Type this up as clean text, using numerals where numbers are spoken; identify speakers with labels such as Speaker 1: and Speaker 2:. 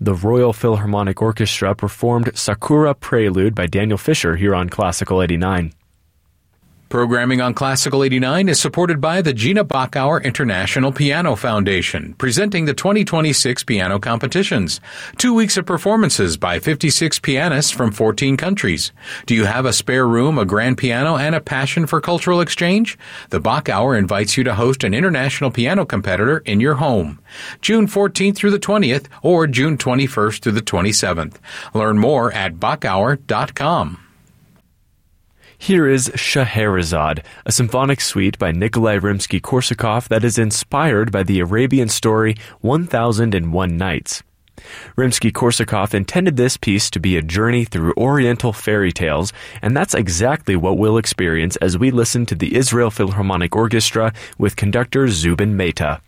Speaker 1: The Royal Philharmonic Orchestra performed Sakura Prelude by Daniel Fisher here on Classical 89.
Speaker 2: Programming on Classical 89 is supported by the Gina Bachauer International Piano Foundation, presenting the 2026 piano competitions. 2 weeks of performances by 56 pianists from 14 countries. Do you have a spare room, a grand piano, and a passion for cultural exchange? The Bachauer invites you to host an international piano competitor in your home. June 14th through the 20th or June 21st through the 27th. Learn more at Bachauer.com.
Speaker 1: Here is Scheherazade, a symphonic suite by Nikolai Rimsky-Korsakov that is inspired by the Arabian story 1001 Nights. Rimsky-Korsakov intended this piece to be a journey through Oriental fairy tales, and that's exactly what we'll experience as we listen to the Israel Philharmonic Orchestra with conductor Zubin Mehta.